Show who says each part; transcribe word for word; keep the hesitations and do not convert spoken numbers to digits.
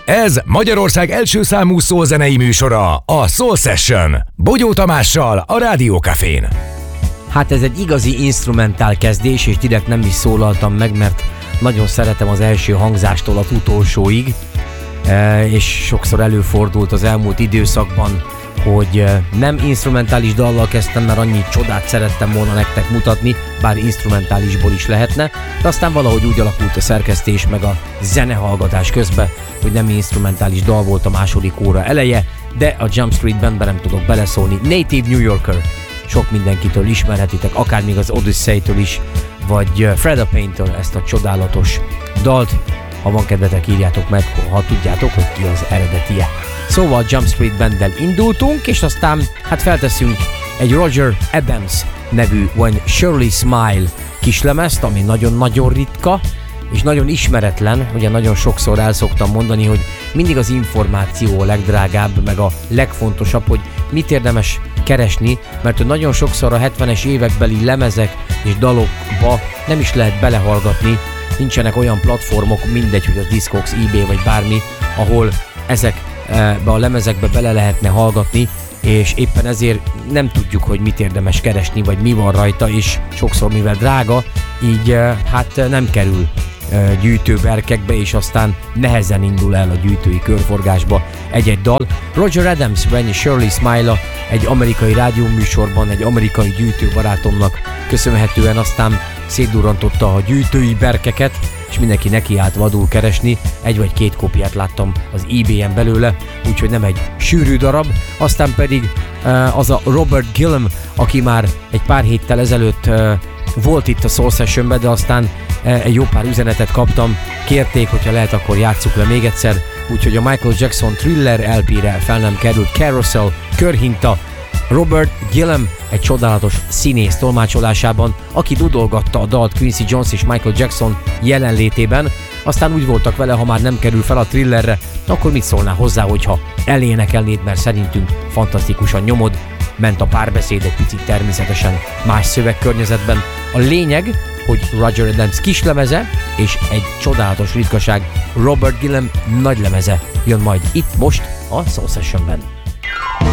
Speaker 1: Ez Magyarország első számú szólzenei műsora, a Soul Session. Bogyó Tamással, a Rádió Cafén.
Speaker 2: Hát ez egy igazi instrumentál kezdés, és direkt nem is szólaltam meg, mert nagyon szeretem az első hangzástól az utolsóig, és sokszor előfordult az elmúlt időszakban, hogy nem instrumentális dallal kezdtem, mert annyi csodát szerettem volna nektek mutatni, bár instrumentálisból is lehetne, de aztán valahogy úgy alakult a szerkesztés meg a zenehallgatás közben, hogy nem instrumentális dal volt a második óra eleje, de a Jump Street Bandben nem tudok beleszólni. Native New Yorker, sok mindenkitől ismerhetitek, akár még az Odyssey-től is, vagy Freda Payne-től ezt a csodálatos dalt. Ha van kedvetek, írjátok meg, ha tudjátok, hogy ki az eredetie. Szóval Jump Street Banddel indultunk, és aztán hát felteszünk egy Roger Adams nevű When Shirley Smile kislemezt, ami nagyon-nagyon ritka, és nagyon ismeretlen. Ugye nagyon sokszor el szoktam mondani, hogy mindig az információ a legdrágább, meg a legfontosabb, hogy mit érdemes keresni, mert nagyon sokszor a hetvenes évekbeli lemezek és dalokba nem is lehet belehallgatni, nincsenek olyan platformok, mindegy, hogy az Discogs, eBay vagy bármi, ahol ezekbe a lemezekbe bele lehetne hallgatni, és éppen ezért nem tudjuk, hogy mit érdemes keresni, vagy mi van rajta, és sokszor mivel drága, így hát nem kerül gyűjtőberkekbe, és aztán nehezen indul el a gyűjtői körforgásba egy-egy dal. Roger Adams, When Shirley Smile egy amerikai rádióműsorban, egy amerikai gyűjtőbarátomnak köszönhetően aztán szétdurrantotta a gyűjtői berkeket, és mindenki nekiállt vadul keresni. Egy vagy két kópiát láttam az eBay-en belőle, úgyhogy nem egy sűrű darab. Aztán pedig az a Robert Gillam, aki már egy pár héttel ezelőtt volt itt a Soul Sessionben, de aztán egy jó pár üzenetet kaptam, kérték, hogyha lehet, akkor játsszuk le még egyszer, úgyhogy a Michael Jackson Thriller el pére fel nem került Carousel körhinta Robert Gillam egy csodálatos színész tolmácsolásában, aki dudolgatta a dalt Quincy Jones és Michael Jackson jelenlétében. Aztán úgy voltak vele, ha már nem kerül fel a Thrillerre, akkor mit szólnál hozzá, hogyha elénekelnéd, mert szerintünk fantasztikusan nyomod. Ment a párbeszéd egy picit természetesen más szövegkörnyezetben. A lényeg, hogy Roger Adams kislemeze és egy csodálatos ritkaság Robert Gillam nagylemeze jön majd itt most a Soul Sessionben.